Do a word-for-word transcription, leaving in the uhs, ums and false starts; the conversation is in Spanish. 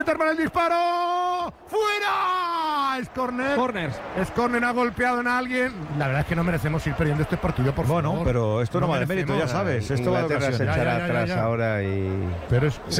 para el disparo. ¡Fuera! Es córner. Corners. Es córner, ha golpeado en alguien. La verdad es que no merecemos ir perdiendo este partido, por Bueno, favor. pero esto no, No vale mérito, ya merecemos. sabes. Esto va de Inglaterra se ocasiones. echará Ya, ya, ya, atrás ya. ahora y... Pero es,